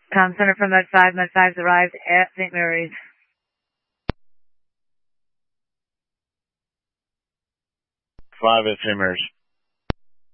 Comm Center from Med 5. Med 5's arrived at St. Mary's. 5 at St. Mary's.